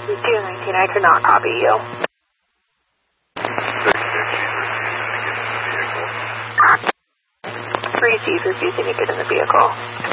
219, I could not copy you. 3C's refusing to get in the vehicle.